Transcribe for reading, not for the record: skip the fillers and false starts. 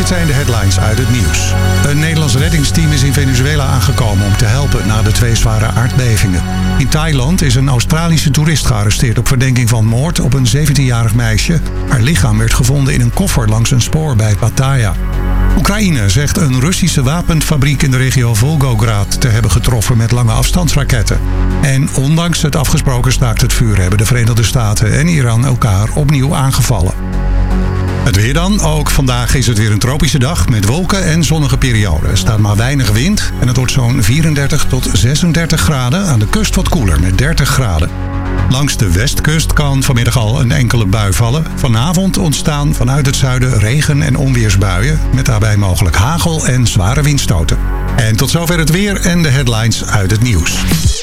Dit zijn de headlines uit het nieuws. Een Nederlands reddingsteam is in Venezuela aangekomen om te helpen na de 2 zware aardbevingen. In Thailand is een Australische toerist gearresteerd op verdenking van moord op een 17-jarig meisje. Haar lichaam werd gevonden in een koffer langs een spoor bij Pattaya. Oekraïne zegt een Russische wapenfabriek in de regio Volgograd te hebben getroffen met lange afstandsraketten. En ondanks het afgesproken staakt het vuur hebben de Verenigde Staten en Iran elkaar opnieuw aangevallen. Het weer dan. Ook vandaag is het weer een tropische dag met wolken en zonnige perioden. Er staat maar weinig wind en het wordt zo'n 34 tot 36 graden. Aan de kust wat koeler met 30 graden. Langs de westkust kan vanmiddag al een enkele bui vallen. Vanavond ontstaan vanuit het zuiden regen- en onweersbuien. Met daarbij mogelijk hagel en zware windstoten. En tot zover het weer en de headlines uit het nieuws.